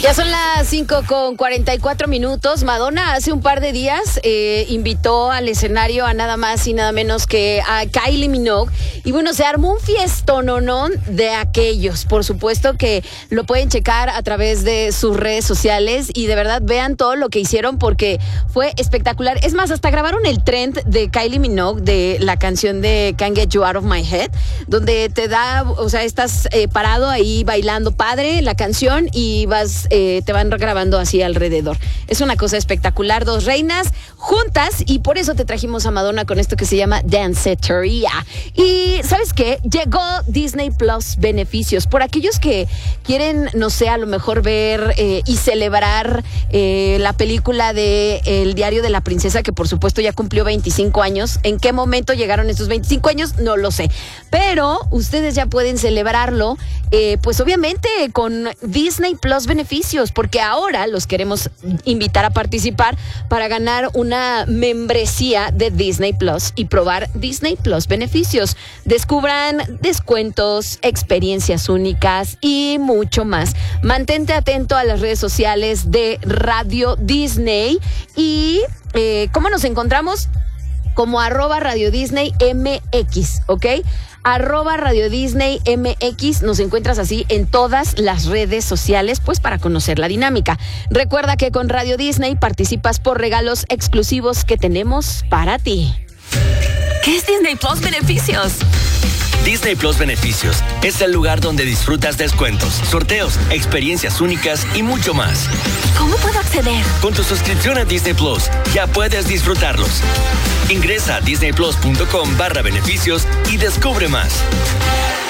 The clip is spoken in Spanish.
Ya son las 5:44. Madonna hace un par de días invitó al escenario a nada más y nada menos que a Kylie Minogue. Y bueno, se armó un fiestononón de aquellos. Por supuesto que lo pueden checar a través de sus redes sociales y de verdad vean todo lo que hicieron porque fue espectacular. Es más, hasta grabaron el trend de Kylie Minogue de la canción de Can't Get You Out of My Head, donde te da, o sea, estás parado ahí bailando padre la canción y te van grabando así alrededor. Es una cosa espectacular, dos reinas juntas y por eso te trajimos a Madonna con esto que se llama Danceteria. Y ¿sabes qué? Llegó Disney Plus beneficios. Por aquellos que quieren, no sé, a lo mejor ver y celebrar la película de El Diario de la Princesa, que por supuesto ya cumplió 25 años. ¿En qué momento llegaron estos 25 años? No lo sé. Pero ustedes ya pueden celebrarlo, pues obviamente con Disney Plus beneficios, porque ahora los queremos invitar a participar para ganar una membresía de Disney Plus y probar Disney Plus beneficios. Descubran descuentos, experiencias únicas y mucho más. Mantente atento a las redes sociales de Radio Disney y ¿cómo nos encontramos? Como @Radio Disney MX, ¿ok? @Radio Disney MX, nos encuentras así en todas las redes sociales, pues para conocer la dinámica. Recuerda que con Radio Disney participas por regalos exclusivos que tenemos para ti. ¿Qué es Disney Plus Beneficios? Disney Plus Beneficios es el lugar donde disfrutas descuentos, sorteos, experiencias únicas y mucho más. ¿Cómo puedo acceder? Con tu suscripción a Disney Plus ya puedes disfrutarlos. Ingresa a disneyplus.com/beneficios y descubre más.